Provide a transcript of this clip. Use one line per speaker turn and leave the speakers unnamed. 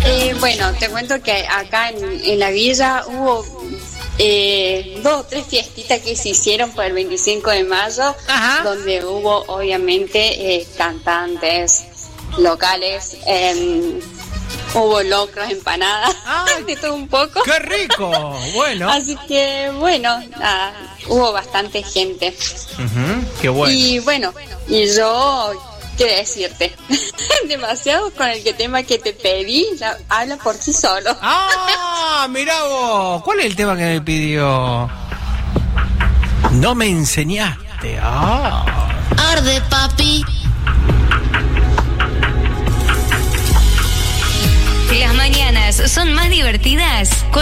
Bueno, te cuento que acá en la villa hubo 2 o 3 fiestitas que se hicieron por el 25 de mayo,
Ajá.
donde hubo obviamente cantantes locales, hubo locros, empanadas, de todo un poco.
¡Qué rico! Bueno.
Así que bueno, nada, hubo bastante gente.
Qué bueno.
Y bueno, y yo, ¿qué decirte? Demasiado con el tema que te pedí, ya habla por sí solo.
¡Ah! Mirá vos. ¿Cuál es el tema que me pidió? No me enseñaste. ¡Ah!
Arde, papi.
Las mañanas son más divertidas